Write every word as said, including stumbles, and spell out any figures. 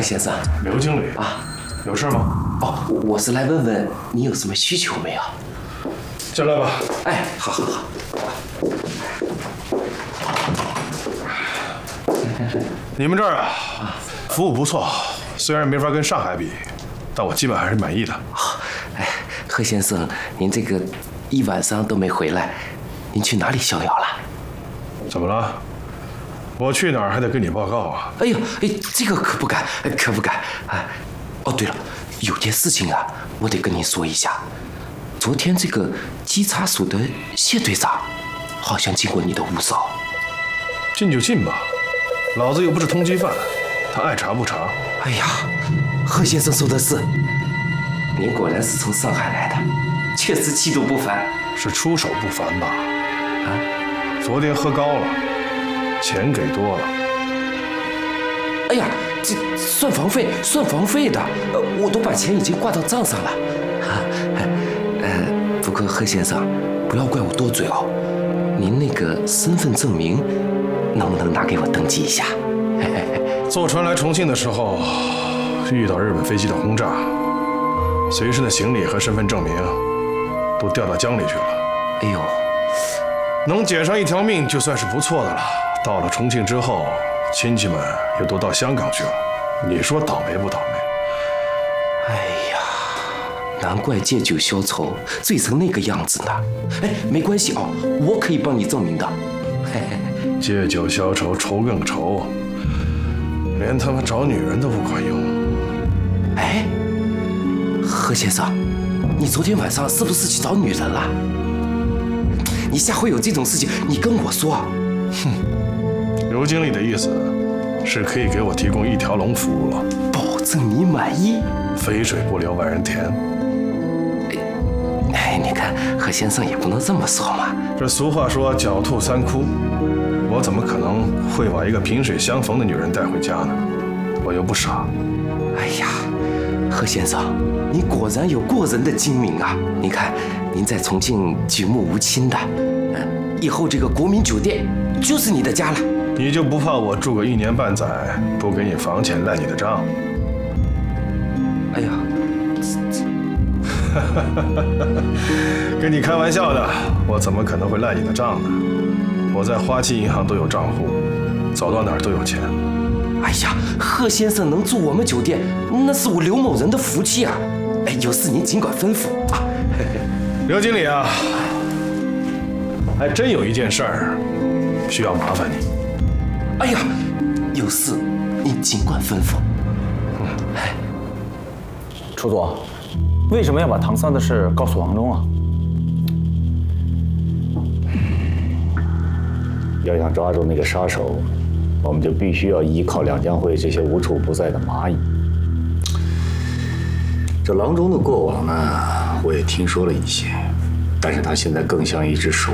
先生。 刘经理啊，有事吗？ 哦，我是来问问你有什么需求没有？ 进来吧。 哎，好好好。 你们这儿啊，服务不错，虽然没法跟上海比，但我基本还是满意的。 哎，贺先生，您这个一晚上都没回来，您去哪里逍遥了？ 怎么了？我去哪儿还得跟你报告啊？ 哎呦，哎，这个可不敢，可不敢。哎，哦，对了，有件事情啊，我得跟您说一下。昨天这个稽查署的谢队长，好像经过你的屋扫。 进就进吧，老子又不是通缉犯，他爱查不查。 哎呀，贺先生说的是，您果然是从上海来的，确实气度不凡。 是出手不凡吧？ 啊， 昨天喝高了，钱给多了。 哎呀，这算房费，算房费的，呃，我都把钱已经挂到账上了。啊，呃，不过贺先生，不要怪我多嘴哦，您那个身份证明能不能拿给我登记一下？嘿嘿嘿， 坐船来重庆的时候，遇到日本飞机的轰炸，随身的行李和身份证明都掉到江里去了。 哎呦， 能捡上一条命就算是不错的了。到了重庆之后，亲戚们又都到香港去了，你说倒霉不倒霉？ 哎呀，难怪借酒消愁，醉成那个样子呢。哎，没关系哦，我可以帮你证明的。嘿嘿。 借酒消愁，愁更愁，连他妈找女人都不管用。 哎，贺先生，你昨天晚上是不是去找女人了？你下回有这种事情，你跟我说。 哼，刘经理的意思是可以给我提供一条龙服务了， 保证你满意， 肥水不流外人田。 哎，你看贺先生也不能这么说嘛。 这俗话说狡兔三窟。我怎么可能会把一个萍水相逢的女人带回家呢？我又不傻。 哎呀，贺先生，你果然有过人的精明啊！你看，您在重庆举目无亲的，嗯，以后这个国民酒店就是你的家了。 你就不怕我住个一年半载，不给你房钱赖你的账？ 哎呀， 跟你开玩笑的，我怎么可能会赖你的账呢？我在花旗银行都有账户，走到哪儿都有钱。 哎呀，贺先生能住我们酒店，那是我刘某人的福气啊！哎，有事您尽管吩咐啊。 刘经理啊，还真有一件事儿需要麻烦你。 哎呀，有事您尽管吩咐。嗯，哎， 楚总，为什么要把唐三的事告诉王忠啊？ 要想抓住那个杀手，我们就必须要依靠两江会这些无处不在的蚂蚁。这郎中的过往呢，我也听说了一些，但是他现在更像一只鼠